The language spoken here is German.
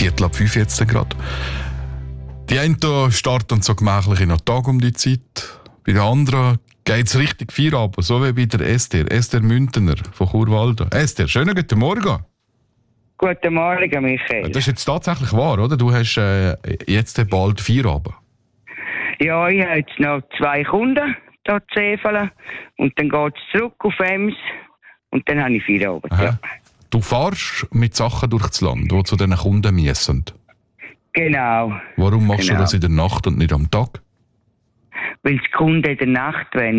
4:45 jetzt gerade. Die einen starten so gemächlich in den Tag um die Zeit. Bei den anderen geht es richtig Feierabend, so wie bei der Esther Müntener von Churwalden. Esther, schönen guten Morgen. Guten Morgen, Michael. Das ist jetzt tatsächlich wahr, oder? Du hast jetzt bald Feierabend. Ja, ich habe jetzt noch 2 Kunden hier zu Seefeld. Und dann geht es zurück auf Ems. Und dann habe ich Feierabend. Ja. Du fährst mit Sachen durch das Land, die zu diesen Kunden müssen. Genau. Warum machst du das in der Nacht und nicht am Tag? Weil die Kunden in der Nacht wollen.